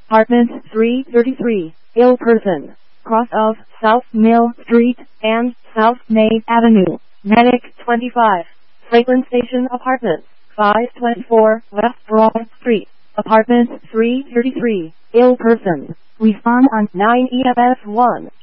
Apartment 333, ill person, cross of South Mill Street and South Main Avenue, Medic 25, Franklin Station Apartment, 524 West Broad Street, Apartment 333, ill person. Respond on 9EFF1.